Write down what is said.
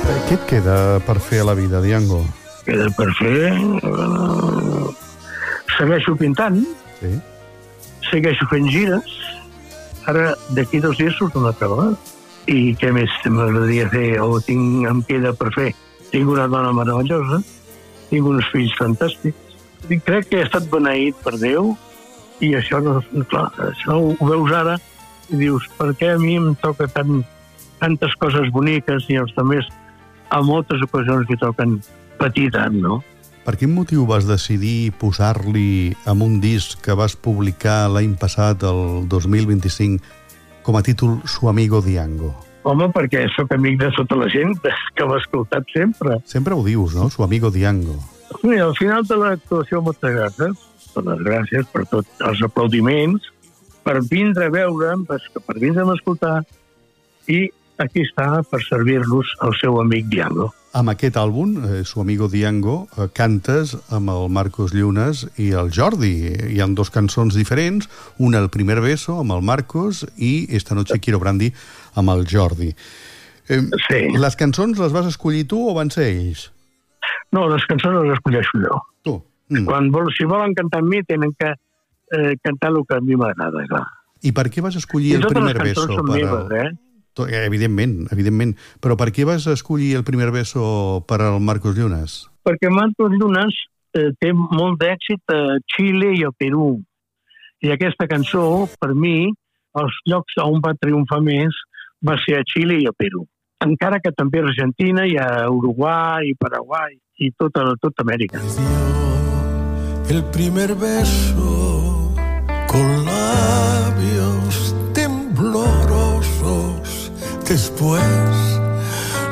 Què et queda per fer a la vida, Diango? Queda per fer... segueixo pintant, Sí? segueixo fent gires. Ara, d'aquí 2 dies surt una altra vegada. I què més m'agradaria fer o em queda per fer? Tinc una dona meravellosa, tinc uns fills fantàstics. I crec que he estat beneït per Déu i això, clar, això ho veus ara i dius, per què a mi em toca tantes coses boniques i els altres a moltes ocasions li toquen patir tant, no? Per quin motiu vas decidir posar-li en un disc que vas publicar l'any passat, el 2025, com a títol Su amigo Diango? Home, perquè sóc amic de tota la gent que l'ha escoltat sempre. Sempre ho dius, no? Su amigo Diango. Mira, al final de l'actuació, moltes gràcies. Per les gràcies, per tots els aplaudiments, per vindre a veure'm, per vindre a escoltar, i aquí està per servir-los el seu amic Diango. Amb aquest àlbum, Su amigo Diango, cantes amb el Marcos Llunes i el Jordi. Hi ha 2 cançons diferents, una el primer beso amb el Marcos i Esta noche quiero brandy amb el Jordi. Sí. Les cançons les vas escollir tu o van ser ells? No, les cançons les escolleixo jo. Tu? Si volen cantar amb mi, tenen que cantar el que a mi m'agrada, clar. I per què vas escollir el primer beso? I totes les cançons són meves, Evidentment. Però per què vas escollir el primer beso per al Marcos Llunes? Perquè Marcos Llunes té molt d'èxit a Xile i a Perú. I aquesta cançó, per mi, els llocs on va triomfar més va ser a Xile i a Perú. Encara que també a Argentina i a Uruguai i Paraguai i tota Amèrica. El primer beso con labios temblorosos, después